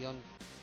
publicación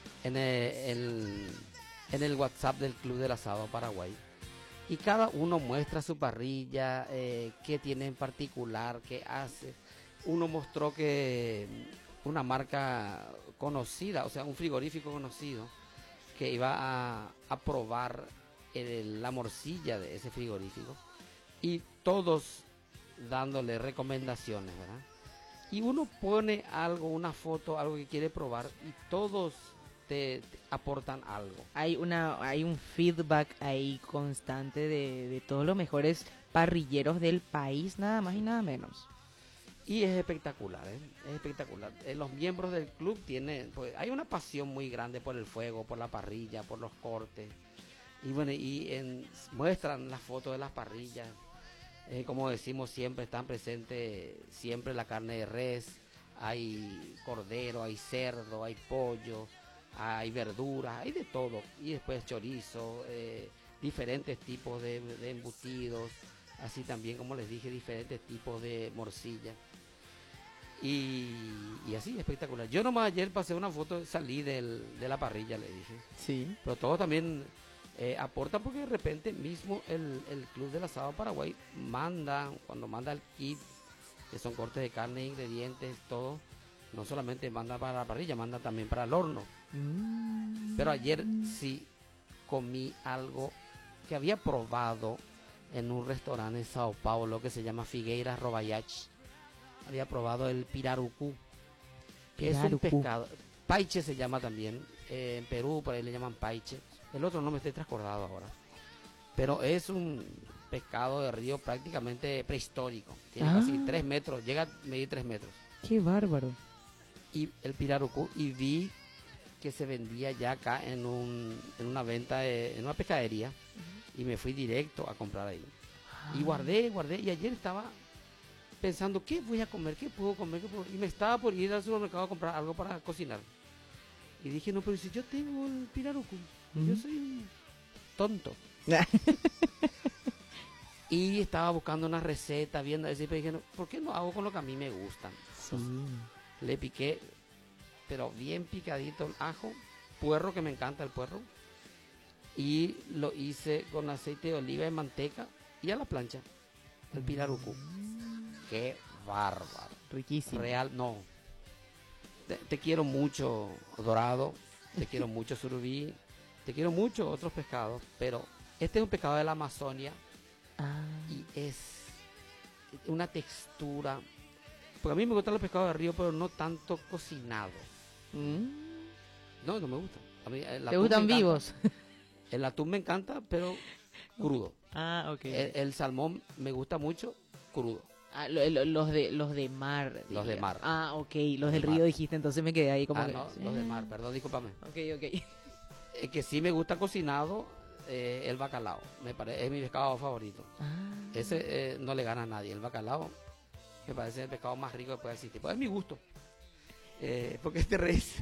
en el WhatsApp del Club del Asado Paraguay. Y cada uno muestra su parrilla, qué tiene en particular, qué hace. Uno mostró que una marca conocida, o sea, un frigorífico conocido, que iba a probar la morcilla de ese frigorífico. Y todos dándole recomendaciones, ¿verdad? Y uno pone algo, una foto, algo que quiere probar, y todos te aportan algo. Hay un feedback ahí constante de todos los mejores parrilleros del país, nada más y nada menos. Y es espectacular, ¿eh? Es espectacular. Los miembros del club tienen, pues, hay una pasión muy grande por el fuego, por la parrilla, por los cortes. Y bueno, muestran las fotos de las parrillas. Como decimos siempre, están presentes siempre la carne de res, hay cordero, hay cerdo, hay pollo, hay verduras, hay de todo. Y después chorizo, diferentes tipos de embutidos, así también, como les dije, diferentes tipos de morcilla. Y así, espectacular. Yo nomás ayer pasé una foto, salí de la parrilla, le dije. Sí. Pero todo también aporta, porque de repente mismo el Club del Asado Paraguay cuando manda el kit, que son cortes de carne, ingredientes, todo, no solamente manda para la parrilla, manda también para el horno. Pero ayer sí comí algo que había probado en un restaurante en Sao Paulo que se llama Figueiras Robayach. Había probado el pirarucú, que es un pescado. Paiche se llama también. En Perú por ahí le llaman paiche. El otro no me estoy transcordado ahora. Pero es un pescado de río prácticamente prehistórico. Tiene casi 3 metros, llega a medir 3 metros. ¡Qué bárbaro! Y el pirarucú, y vi que se vendía ya acá en una venta, en una pescadería. Y me fui directo a comprar ahí. Y guardé, y ayer estaba pensando, ¿qué voy a comer? ¿Qué puedo comer? Y me estaba por ir al supermercado a comprar algo para cocinar. Y dije, no, pero si yo tengo el pirarucú, yo soy un tonto. Y estaba buscando una receta, viendo eso, y dije, no, ¿por qué no hago con lo que a mí me gustan? Sí. Le piqué, pero bien picadito el ajo, puerro, que me encanta el puerro, y lo hice con aceite de oliva y manteca, y a la plancha, el pirarucú. ¡Qué bárbaro! Riquísimo. Real, no. Te quiero mucho, dorado, te quiero mucho, surubí, te quiero mucho otros pescados, pero este es un pescado de la Amazonia y es una textura, porque a mí me gustan los pescados de río, pero no tanto cocinados. No me gusta. A mí, ¿te gustan vivos? El atún me encanta, pero crudo. Ok. El salmón me gusta mucho, crudo. Los de mar. Los de mar. Ok, los del río dijiste, entonces me quedé ahí como que... no, los de mar, perdón, discúlpame. Ok. Que sí me gusta cocinado, el bacalao, es mi pescado favorito. Ese no le gana a nadie, el bacalao me parece el pescado más rico que puede existir. Pues es mi gusto. Porque te reís.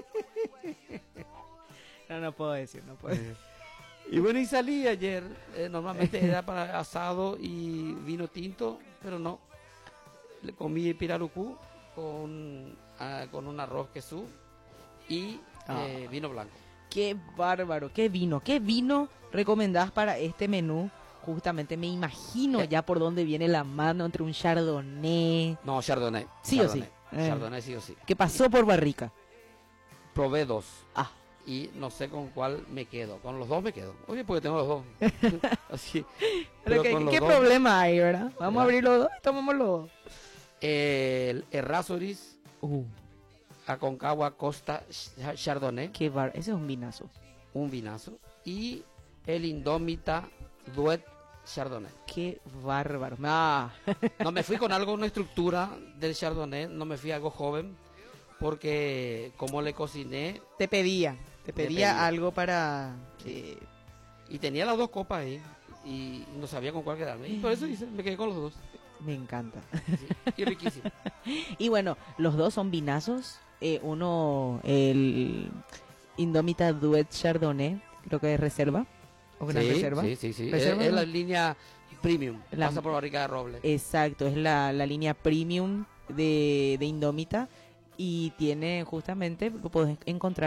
No puedo decir, no puedo decir. Y bueno, y salí ayer, normalmente era para asado y vino tinto, pero no. Le comí pirarucú con un arroz quesú y vino blanco. ¡Qué bárbaro! ¿Qué vino recomendás para este menú? Justamente me imagino ya por dónde viene la mano, entre un chardonnay. No, chardonnay. Sí chardonnay. o sí. Chardonnay sí o sí. ¿Qué pasó por barrica? Probé 2. Y no sé con cuál me quedo. Con los 2 me quedo. Oye, porque tengo los 2. Así. Pero ¿qué problema hay, verdad? Vamos a abrir los 2 y tomamos los 2. El Errázuriz Aconcagua Costa Chardonnay. Ese es un vinazo. Un vinazo. Y el Indómita Duet Chardonnay. ¡Qué bárbaro! No me fui con una estructura del Chardonnay. No me fui algo joven. Porque como le cociné... Te pedía algo para... Y tenía las 2 copas ahí. Y no sabía con cuál quedarme. Y por eso me quedé con los 2. Me encanta. Sí, y riquísimo. Y bueno, los 2 son vinazos. Uno, el Indómita Duet Chardonnay, creo que es reserva. ¿O gran reserva? Sí. ¿Reserva? Es la línea premium. Pasa por barrica de roble. Exacto, es la línea premium de Indómita. Y tiene justamente, lo podés encontrar